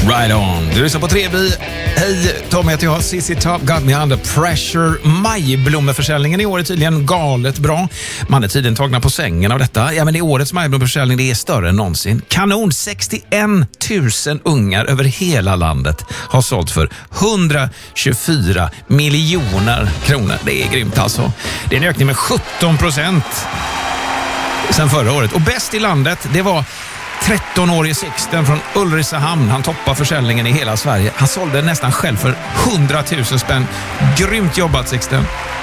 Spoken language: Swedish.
Right on. Du lyssnar på 3B. Hej, Tom heter jag. CC Top got me under pressure. Majblommeförsäljningen i år är tydligen galet bra. Man är tydligen tagna på sängen av detta. Ja, men i årets majblommeförsäljning det är större än någonsin. Kanon, 61 000 ungar över hela landet har sålt för 124 miljoner kronor. Det är grymt alltså. Det är en ökning med 17% sedan förra året. Och bäst i landet, det var 13-årige Sixten från Ulricehamn. Han toppar försäljningen i hela Sverige. Han sålde nästan själv för 100 000 spänn. Grymt jobbat, Sixten.